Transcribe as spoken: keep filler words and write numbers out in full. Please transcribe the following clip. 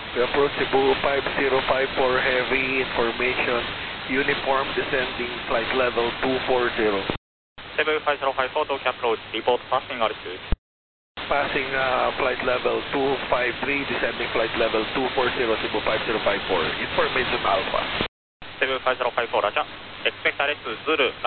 We approach Cebu five zero five four heavy information, uniform descending flight level two four zero. Cebu five zero five four, Tokyo approach, report passing altitude. Passing uh, flight level two five three, descending flight level two four zero, Cebu five zero five four, information Alpha. Cebu five zero five four, Roger. Expect arrest Zulu.